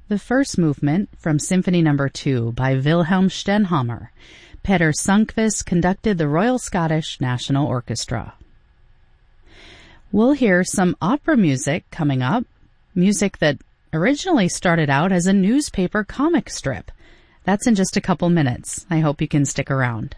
The first movement from Symphony No. 2 by Wilhelm Stenhammar. Peter Sundqvist conducted the Royal Scottish National Orchestra. We'll hear some opera music coming up, music that originally started out as a newspaper comic strip. That's in just a couple minutes. I hope you can stick around.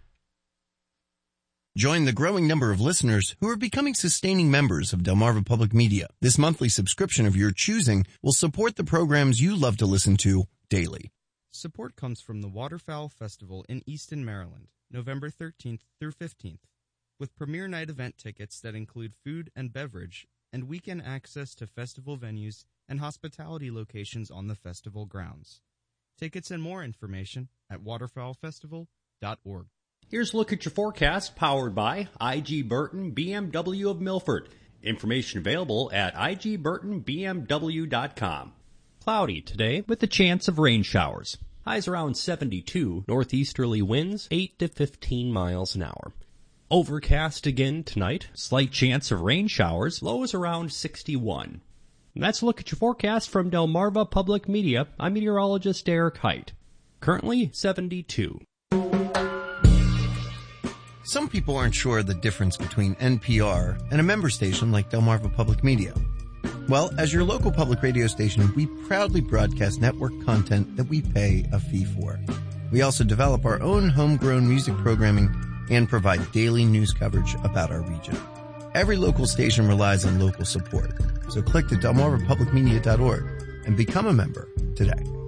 Join the growing number of listeners who are becoming sustaining members of Delmarva Public Media. This monthly subscription of your choosing will support the programs you love to listen to daily. Support comes from the Waterfowl Festival in Easton, Maryland, November 13th through 15th, with premier night event tickets that include food and beverage and weekend access to festival venues and hospitality locations on the festival grounds. Tickets and more information at waterfowlfestival.org. Here's a look at your forecast, powered by I.G. Burton BMW of Milford. Information available at igburtonbmw.com. Cloudy today with a chance of rain showers. Highs around 72, northeasterly winds 8 to 15 miles an hour. Overcast again tonight, slight chance of rain showers, lows around 61. And that's a look at your forecast from Delmarva Public Media. I'm meteorologist Eric Height. Currently 72. Some people aren't sure the difference between NPR and a member station like Delmarva Public Media. Well, as your local public radio station, we proudly broadcast network content that we pay a fee for. We also develop our own homegrown music programming and provide daily news coverage about our region. Every local station relies on local support, so click to delmarvapublicmedia.org and become a member today.